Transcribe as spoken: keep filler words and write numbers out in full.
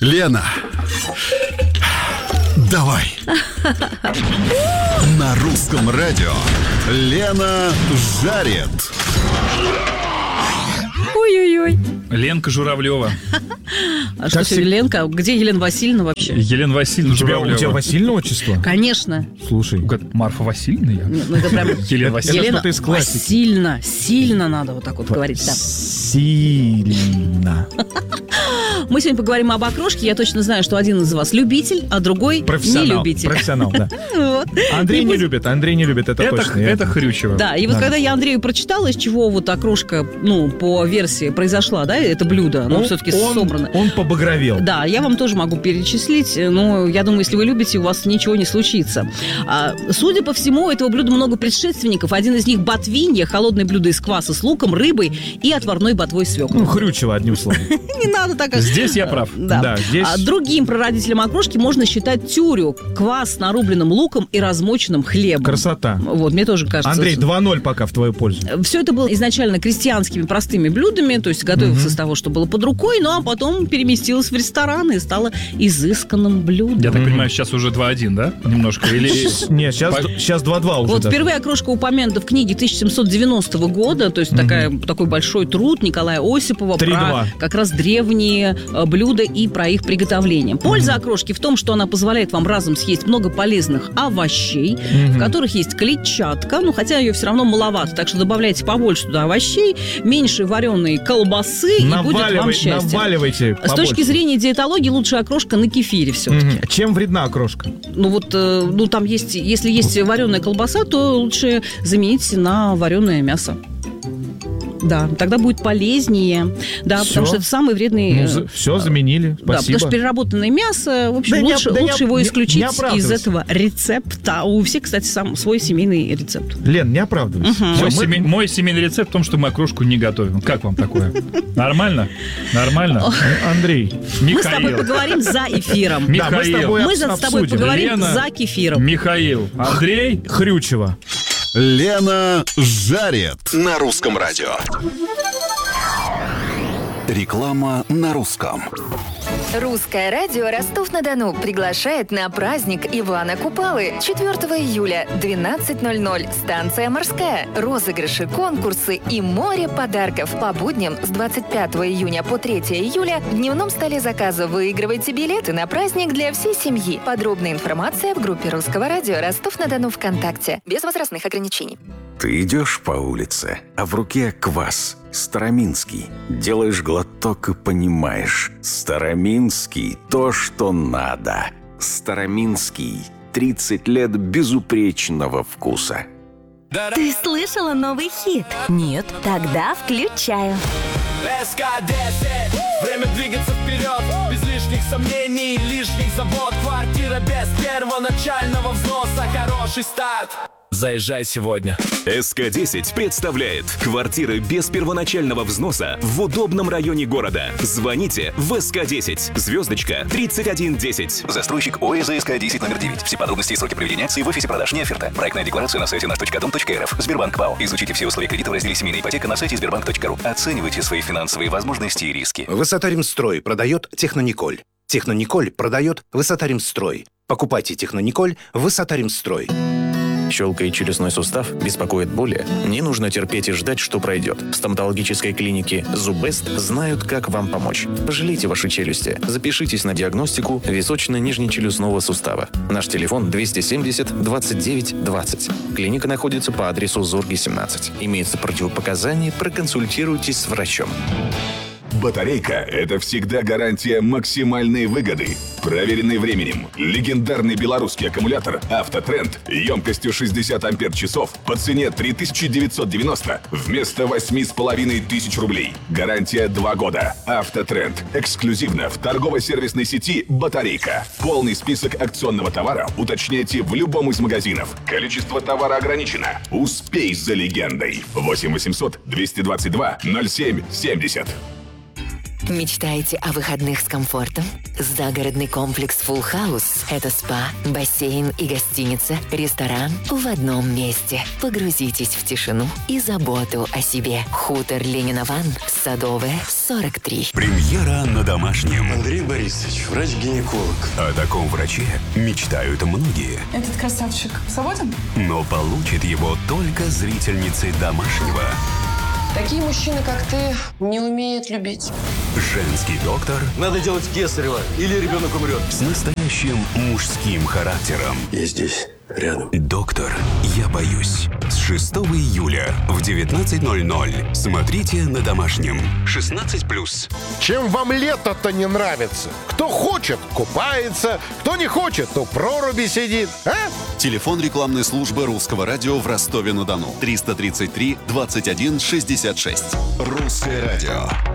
Лена, давай. На русском радио Лена жарит. Ой-ой-ой. Ленка Журавлева. А что сегодня Ленка? Где Елена Васильевна вообще? Елена Васильевна У тебя, Журавлева. у тебя Васильевна отчество? Конечно. Слушай. Марфа Васильевна я? Ну, это прям... Елена Васильевна. Елена что-то из классики. Васильевна. Сильно надо вот так вот говорить. Да. Сильно. Мы сегодня поговорим об окрошке. Я точно знаю, что один из вас любитель, а другой не Профессионал. любитель. Профессионал, да. Вот. Андрей И не пусть- любит, Андрей не любит, это, Это, точно. это Хрючева. Да, и вот Да. когда я Андрею прочитала, из чего вот окрошка, ну, по версии произошла, да, это блюдо, но Он- все-таки он- собрано. Он побагровел. Да, я вам тоже могу перечислить, но я думаю, если вы любите, у вас ничего не случится. А, судя по всему, у этого блюда много предшественников. Один из них – ботвинья, холодное блюдо из кваса с луком, рыбой и отварной ботвой свеклы. Ну, Хрючева, одним словом. Не надо так. Здесь я прав. Да. Да, здесь- А другим прародителем окрошки можно считать тюрю, квас с нарубленным луком и размоченным хлебом. Красота. Вот, мне тоже кажется. Андрей, два ноль пока в твою пользу. Все это было изначально крестьянскими простыми блюдами, то есть готовилось из того, что было под рукой, ну а потом переместилось в рестораны и стало изысканным блюдом. Я так понимаю, сейчас уже два один, да? Немножко. Или... Нет, сейчас, По- сейчас два-два уже. Вот даже. впервые окрошка упомянута в книге тысяча семьсот девяностого года, то есть такая, такой большой труд Николая Осипова три-два. про как раз древние э, блюда и про их приготовление. Польза окрошки в том, что она позволяет вам разом съесть много полезных овощей, в которых есть клетчатка, ну хотя ее все равно маловато, так что добавляйте побольше туда овощей, меньше вареной колбасы, и будет вам Наваливай- счастье. наваливайте С точки побольше. зрения диетологии лучше окрошка на кефире все-таки. Мгм. Чем вредна окрошка? Ну вот, э, ну там есть, если есть вареная колбаса, то лучше заменить на вареое мясо. Да, тогда будет полезнее. Да, Всё? потому что это самый вредный... Ну, э, за- все заменили, Да, потому спасибо. что переработанное мясо, в общем, Да не лучше, оп- да не лучше оп- его не- исключить не из оправдывайся. этого рецепта. У всех, кстати, сам свой семейный рецепт. Лен, не оправдывайся. Мой, Всё, мы- семей- мой семейный рецепт в том, что мы окрошку не готовим. Как вам такое? Нормально? Нормально? Андрей, Мы с тобой Михаил. поговорим за эфиром. да, мы с Михаил. тобой Мы за- обс- с тобой обсудим. поговорим Лена. за кефиром. Михаил. Андрей. Хрючева. Лена жарит. На русском радио. Реклама на русском. Русское радио Ростов-на-Дону приглашает на праздник Ивана Купалы. четвёртого июля, двенадцать ноль ноль. Станция «Морская». Розыгрыши, конкурсы и море подарков. По будням с двадцать пятого июня по третьего июля в дневном столе заказа выигрывайте билеты на праздник для всей семьи. Подробная информация в группе Русского радио Ростов-на-Дону ВКонтакте. Без возрастных ограничений. Ты идешь по улице, а в руке квас. Староминский. Делаешь глоток и понимаешь. Староминский – то, что надо. Староминский. тридцать лет безупречного вкуса. Ты слышала новый хит? Нет? Тогда включаю. эс ка десять. Время двигаться вперед. Без лишних сомнений, лишних забот. Квартира без первоначального взноса. Хороший старт. Заезжай сегодня. эс ка десять представляет квартиры без первоначального взноса в удобном районе города. Звоните в эс ка десять, звездочка тридцать один десять. Застройщик ОСЗ эс ка десять номер девять. Все подробности и сроки проведения акции в офисе продаж не оферта. Проектная декларация на сайте наш точка дом точка эр эф. Сбербанк ПАО. Изучите все условия кредита в разделе «Семейная ипотека» на сайте сбербанк точка ру. Оценивайте свои финансовые возможности и риски. Высота-Римстрой продает Технониколь. Технониколь продает Высота-Римстрой. Покупайте Технониколь Высота-Римстрой. Щелка и челюстной сустав беспокоит боли? Не нужно терпеть и ждать, что пройдет. В стоматологической клинике «Зубест» знают, как вам помочь. Пожалейте ваши челюсти. Запишитесь на диагностику височно-нижнечелюстного сустава. Наш телефон двести семьдесят двадцать девять двадцать. Клиника находится по адресу Зорги, семнадцать. Имеются противопоказания, проконсультируйтесь с врачом. Батарейка – это всегда гарантия максимальной выгоды. Проверенный временем. Легендарный белорусский аккумулятор «Автотренд» емкостью шестьдесят ампер-часов по цене три тысячи девятьсот девяносто вместо восемь с половиной тысяч рублей. Гарантия два года. «Автотренд» эксклюзивно в торгово-сервисной сети «Батарейка». Полный список акционного товара уточняйте в любом из магазинов. Количество товара ограничено. Успей за легендой. восемь восемьсот двести двадцать два ноль семь семьдесят. Мечтаете о выходных с комфортом? Загородный комплекс Full House – это спа, бассейн и гостиница, ресторан в одном месте. Погрузитесь в тишину и заботу о себе. Хутор Ленина Ван, Садовая, сорок три. Премьера на домашнем. Андрей Борисович, врач-гинеколог. О таком враче мечтают многие. Этот красавчик свободен? Но получит его только зрительницы домашнего. Такие мужчины, как ты, не умеют любить. Женский доктор. Надо делать кесарево, или ребенок умрет. С настоящим мужским характером. Я здесь, рядом. Доктор, я боюсь. С шестого июля в девятнадцать ноль ноль. Смотрите на домашнем. шестнадцать плюс. Чем вам лето-то не нравится? Кто хочет, купается. Кто не хочет, то в проруби сидит. А? Телефон рекламной службы Русского радио в Ростове-на-Дону. триста тридцать три двадцать один шестьдесят шесть. Русское радио.